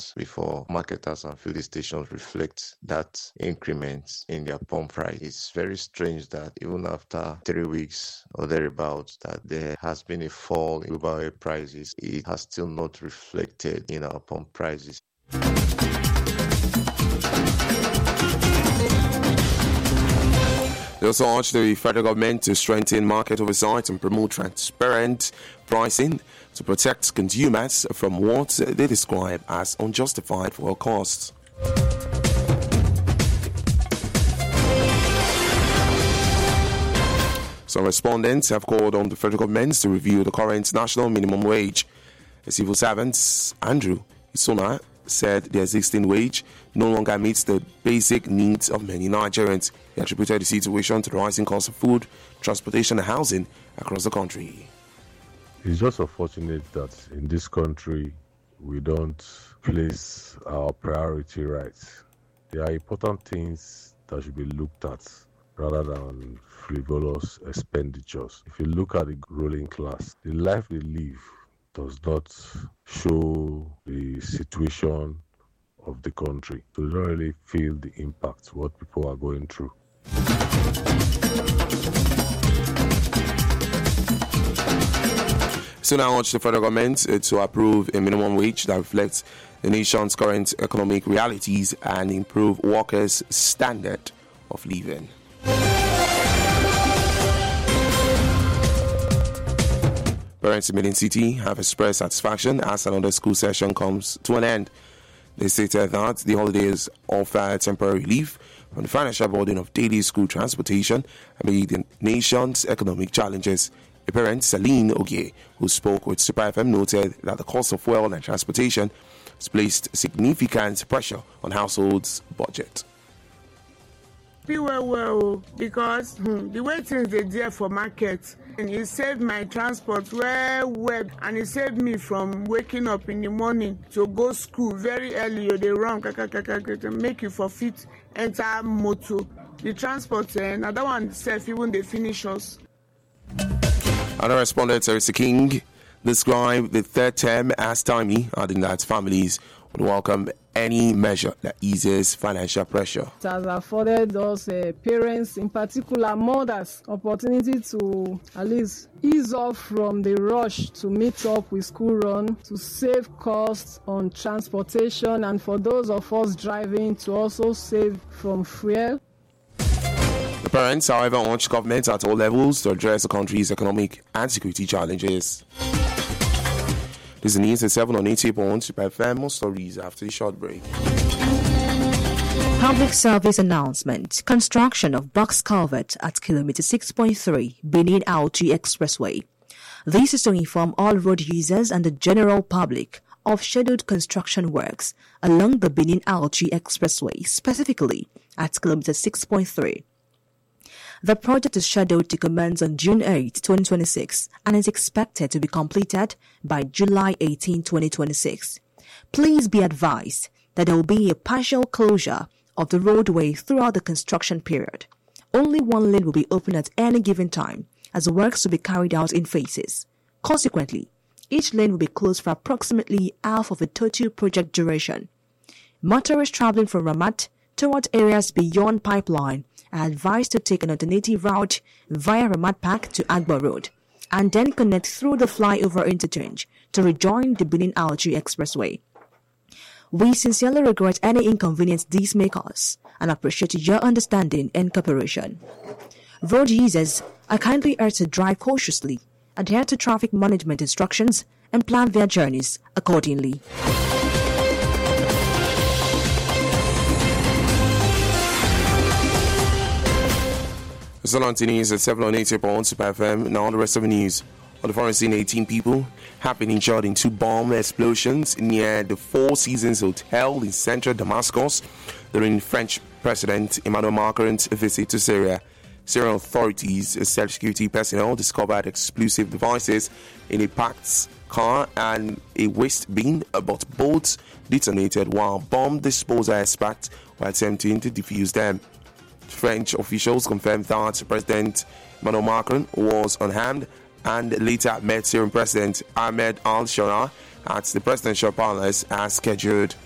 weeks before marketers and filling stations reflect that increment in their pump price. It's very strange that even after 3 weeks or thereabouts, that there has been a fall in global oil prices. It has still not reflected in our pump prices. They also urged the federal government to strengthen market oversight and promote transparent pricing to protect consumers from what they describe as unjustified fuel costs. Some respondents have called on the federal government to review the current national minimum wage. The civil servants, Andrew Isona, said the existing wage no longer meets the basic needs of many Nigerians. He attributed the situation to the rising cost of food, transportation and housing across the country. It's just unfortunate that in this country we don't place our priority right. There are important things that should be looked at rather than frivolous expenditures. If you look at the ruling class, the life they live does not show the situation of the country. So they don't really feel the impact, what people are going through. So now urge the federal government to approve a minimum wage that reflects the nation's current economic realities and improve workers' standard of living. Parents in Benin City have expressed satisfaction as another school session comes to an end. They stated that the holidays offer temporary relief from the financial burden of daily school transportation amid the nation's economic challenges. A parent, Celine Ogie, who spoke with Super FM, noted that the cost of fuel and transportation has placed significant pressure on households' budget. Well, because the way things are there for market, and it saved my transport well, and it saved me from waking up in the morning to go school very early. They run, make you forfeit enter motor. The transport, another one self, even they finish us. Another respondent, Teresa King, described the third term as timely, adding that families would welcome any measure that eases financial pressure. It has afforded us parents, in particular mothers, opportunity to at least ease off from the rush to meet up with school run, to save costs on transportation, and for those of us driving to also save from fuel. The parents, however, urged government at all levels to address the country's economic and security challenges. This is news at 7 on 80.1 by FM. More stories after the short break. Public service announcement. Construction of box culvert at kilometer 6.3 Benin Auchi Expressway. This is to inform all road users and the general public of scheduled construction works along the Benin Auchi Expressway, specifically at kilometer 6.3. The project is scheduled to commence on June 8, 2026 and is expected to be completed by July 18, 2026. Please be advised that there will be a partial closure of the roadway throughout the construction period. Only one lane will be open at any given time, as works will be carried out in phases. Consequently, each lane will be closed for approximately half of the total project duration. Motorists traveling from Ramat toward areas beyond Pipeline are advised to take an alternative route via Ramat Park to Agbo Road and then connect through the flyover interchange to rejoin the Benin Auchi Expressway. We sincerely regret any inconvenience these may cause and appreciate your understanding and cooperation. Road users are kindly urged to drive cautiously, adhere to traffic management instructions, and plan their journeys accordingly. So on to news at 7 on 80.1 Super FM. Now the rest of the news. On the foreign scene, 18 people have been injured in two bomb explosions near the Four Seasons Hotel in central Damascus during French President Emmanuel Macron's visit to Syria. Syrian authorities said security personnel discovered explosive devices in a packed car and a waste bin, but both detonated while bomb disposal experts were attempting to defuse them. French officials confirmed that President Emmanuel Macron was unharmed and later met Syrian President Ahmed al-Shara at the presidential palace as scheduled.